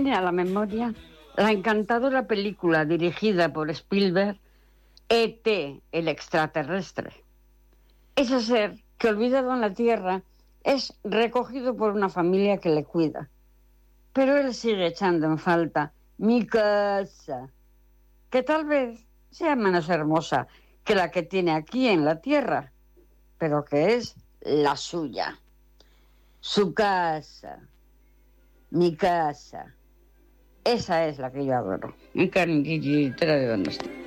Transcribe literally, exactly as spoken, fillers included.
viene a la memoria la encantadora película dirigida por Spielberg, E T, el extraterrestre. Ese ser que, olvidado en la Tierra, es recogido por una familia que le cuida. Pero él sigue echando en falta mi casa, que tal vez sea menos hermosa que la que tiene aquí en la Tierra, pero que es la suya. Su casa, mi casa, esa es la que yo adoro. En carne de Donosti.